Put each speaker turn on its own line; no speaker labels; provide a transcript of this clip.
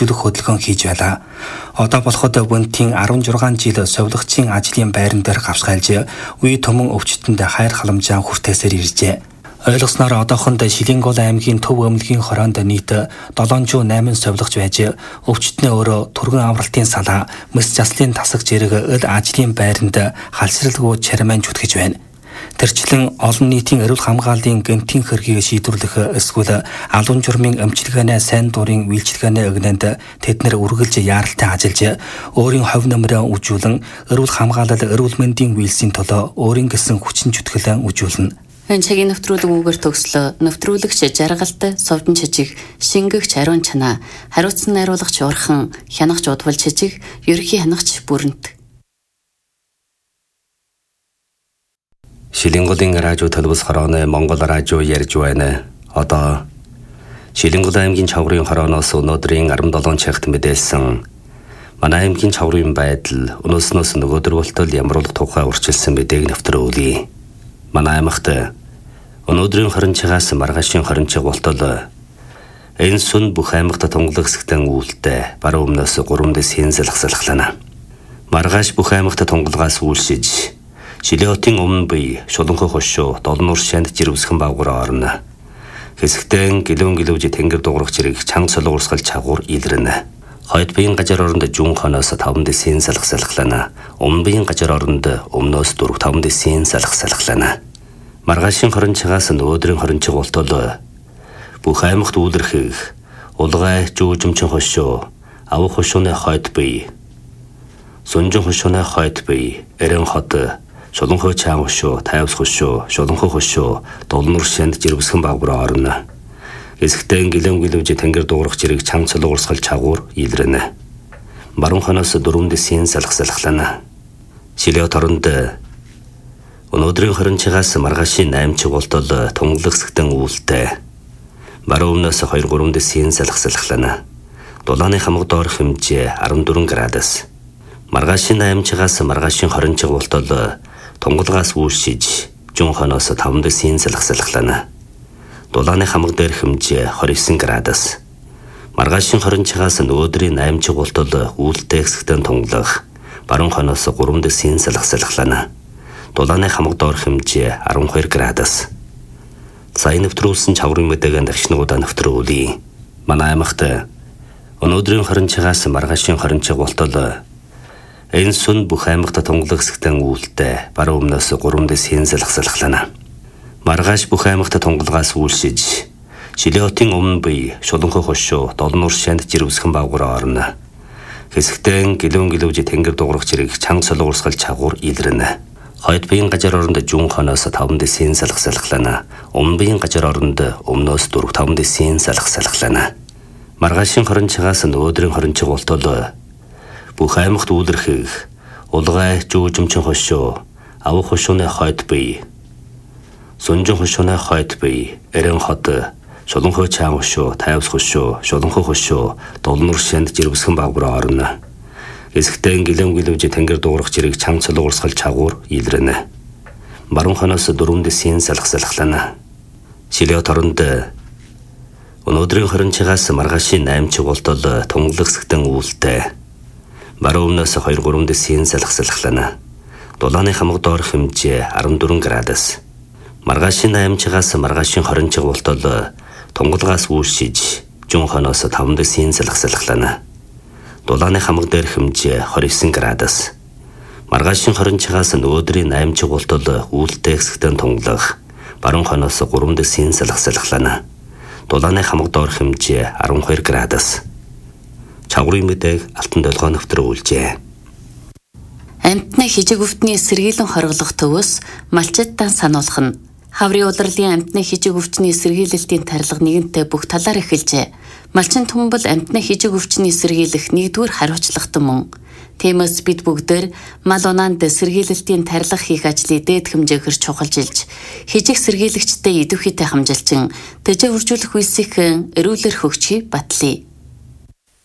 хэрэгжүүлэх хөдөлгөөн хийж байлаа. Одоо болоход Бунтийн 16 жил совилгочийн ажлын байран дээр гавсгайлж, үе түмэн өвчтөнд хайр халамжаа хүртээсээр иржээ. Ойлгосноор одоохондоо Шилэнгол аймгийн Төв Өмлөгийн хороонд нийт 708 совилгоч байж, өвчтний өөрөө түргэн амралтын салаа, мэс заслын тасаг зэрэг ил ажлын байранд халсралгүй чармайн зүтгэж байна. Тэрчлэн олон нийтийн эрүүл хамгааллын гэмтийн хэргийг шийдвэрлэх эсвэл алуун журмын эмчилгээний сайн дурын үйлчилгээний өгнөнд тэднэр үргэлж яаралтай ажиллаж, өөрийн хувь нэмрээ үжүүлэн эрүүл хамгаалал эрүүл мэндийн үйлсийн төлөө өөрийн гэсэн хүчин чөтгөлөө үжүүлнэ.
Энэ цагийн нэвтрүүлэг төгслөө нэвтрүүлэгч жаргалт совдон чижиг шингэгч ариун чанаа хариуцсан найруулагч урхан хянагч удвал чижиг ерхий хянагч бүрэнт.
Шилэнгулын радио төлөвс хорооны Монгол радио ярьж байна. Одоо Шилэнгул аймгийн чаврын хорооноос өнөөдрийн 17 цагт мэдээлсэн манай аймгийн чаврын байдал өнөөснөөс нөгөөдөр болтол ямар улах тухай урьдчилсан мэдээг нэвтрүүлье. Манай аймагт өнөөдрийн 20 цагаас маргаашийн 20 цаг болтол энэ сүн бүх аймагт тунгалаг хэсэгтэн үүлтэй баруун өмнөөс 3 дэсийн салхалхлана. Маргааш бүх аймагт тунгалагаас үйлшиж Шилэотын өмнө бие шуланхой хошоо долнуур шанд жирвсхэн баагуур орно. Хэсэгтэн гэлүүж тэнгэр дуурах зэрэг чанга солоорсгал чагуур илрэнэ. Хойд биеийн гажар оронд жун хоноос 5 дэсийн салхалхлана. Өмнө биеийн гажар оронд өмнөөс 4-5 дэсийн салхалхлана. Маргаашийн 20 цагаас өнөөдрийн 20 цаг болтол бүх аймагт үйлэрхийг улгай жүүжимчин хошоо авах хошооны хойд бие сунжин хошооны хойд бие эрен хот шуланхой чаан хошоо тайвс хошоо шуланхой хошоо долнуур шанд жирвсхэн баагуур орно. Хэсэгтэн гэлүүж тэнгэр дуурах зэрэг чанга солоорсгал чагуур илрэнэ. Баруун хоноос 4 дэсийн салхалхлана. Шилэот оронд өнөөдрийн 20 цагаас маргаашийн 8 цаг болтол тунгалаг хэсэгтэн үүлтэй баруун өмнөөс 2-3 дэсийн салхалхлана. Дулааны хамаг доор хэмжээ 14 градус. Маргаашийн 8 цагаас маргаашийн 20 цаг болтол тунгалгаас үйлшиж жун хоноос 5 дэсийн салхалхлана. Дулааны хамаг дээр хэмжээ 29 градус. Маргаашийн 20 цагаас өнөөдрийн 8 цаг болтол үүлтэй хэсэгтэн тунгалаг баруун хоноос 3 дэсийн салхалхлана. Дулааны хамаг доор хэмжээ 12 градус. Сайн нэвтрүүлсэн чаврын мэдээгийн дахшнуудаа нэвтрүүлье. Манай аймагт өнөөдрийн 20 цагаас маргаашийн 20 цаг болтол энэ сүн бүх аймагт тунгалаг хэсэгтэн үүлтэй баруун өмнөөс 3 дэсийн салхалхлана. Маргааш бүх аймагт тунгалгаас үйлшиж Шилэотын өмнө бие шуланхой хошоо долнуур шанд жирвсхэн баагуур орно. Хэсэгтэн гэлүүж тэнгэр дуурах зэрэг чанга солоорсгал чагуур илрэнэ. Хойд биеийн гажар оронд жун хоноос 5 дэсийн салхалхлана. Өмнө биеийн гажар оронд өмнөөс 4-5 дэсийн салхалхлана. Маргаашийн 20 цагаас өнөөдрийн 20 цаг болтол бүх аймагт үйлэрхийг улгай жүүжимчин хошоо авах хошооны хойд бие сунжин хошооны хойд бие эрен хот шуланхой чаан хошоо тайвс хошоо шуланхой хошоо долнуур шанд жирвсхэн баагуур орно. Хэсэгтэн гэлүүж тэнгэр дуурах зэрэг чанга солоорсгал чагуур илрэнэ. Баруун хоноос 4 дэсийн салхалхлана. Шилэот оронд өнөөдрийн 20 цагаас маргаашийн 8 цаг болтол тунгалаг хэсэгтэн үүлтэй баруун өмнөөс 2-3 дэсийн салхалхлана. Дулааны хамаг доор хэмжээ 14 градус. Маргаашийн 8 цагаас маргаашийн 20 цаг болтол тунгалгаас үйлшиж жун хоноос 5 дэсийн салхалхлана. Дулааны хамаг дээр хэмжээ 29 градус. Маргаашийн 20 цагаас өнөөдрийн 8 цаг болтол үүлтэй хэсэгтэн тунгалаг баруун хоноос 3 дэсийн салхалхлана. Дулааны хамаг доор хэмжээ 12 градус. Чаврын мэдээг алтан долгоо нэвтрүүлжээ.
Амьтны хижиг өвтний сэргийлэн хоригдох төвөөс малчидтан сануулах нь хаврын улирлын амьтны хижиг өвчний сэргийлэлтийн тарилга нэгэнтээ бүх талаар эхэлжээ. Малчин түмбэл амьтны хижиг өвчний сэргийлэх нэгдүгээр хариуцлагатай мөн. Тиймээс бид бүгдээр мал унаанд сэргийлэлтийн тарилга хийх ажлыг дээд хэмжээгээр чухалчилж, хижиг сэргийлэгчтэй идэвхийтэй хамжилчин төжөө үржүүлэх үйлсийн эрүүлэр хөгжихийг батлая.